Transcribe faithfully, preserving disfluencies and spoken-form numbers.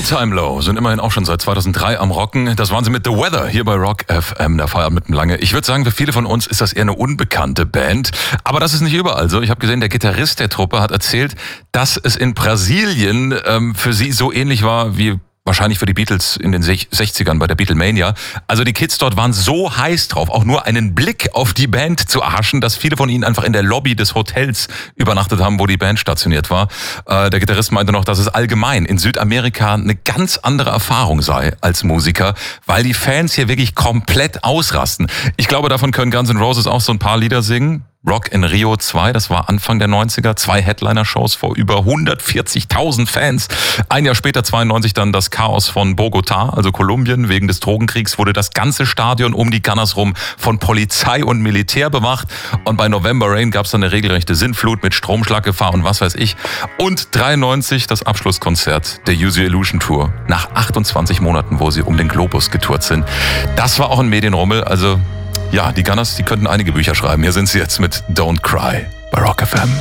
All-Time Low sind immerhin auch schon seit zweitausenddrei am Rocken. Das waren sie mit The Weather hier bei Rock F M, der Feierabend mit dem Lange. Ich würde sagen, für viele von uns ist das eher eine unbekannte Band. Aber das ist nicht überall so. Ich habe gesehen, der Gitarrist der Truppe hat erzählt, dass es in Brasilien ähm, für sie so ähnlich war wie wahrscheinlich für die Beatles in den sechzigern bei der Beatlemania. Also die Kids dort waren so heiß drauf, auch nur einen Blick auf die Band zu erhaschen, dass viele von ihnen einfach in der Lobby des Hotels übernachtet haben, wo die Band stationiert war. Äh, der Gitarrist meinte noch, dass es allgemein in Südamerika eine ganz andere Erfahrung sei als Musiker, weil die Fans hier wirklich komplett ausrasten. Ich glaube, davon können Guns N' Roses auch so ein paar Lieder singen. Rock in Rio zwei, das war Anfang der neunziger, zwei Headliner-Shows vor über hundertvierzigtausend Fans. Ein Jahr später, zweiundneunzig, dann das Chaos von Bogotá, also Kolumbien. Wegen des Drogenkriegs wurde das ganze Stadion um die Gunners rum von Polizei und Militär bewacht. Und bei November Rain gab es dann eine regelrechte Sintflut mit Stromschlaggefahr und was weiß ich. Und dreiundneunzig das Abschlusskonzert der Use Your Illusion Tour. Nach achtundzwanzig Monaten, wo sie um den Globus getourt sind. Das war auch ein Medienrummel, also... Ja, die Gunners, die könnten einige Bücher schreiben. Hier sind sie jetzt mit Don't Cry bei Rock F M.